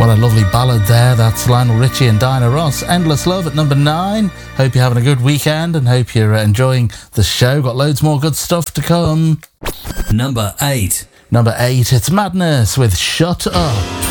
What a lovely ballad there. That's Lionel Richie and Diana Ross. Endless Love at number 9. Hope you're having a good weekend and hope you're enjoying the show. Got loads more good stuff to come. Number 8. Number 8, it's Madness with Shut Up.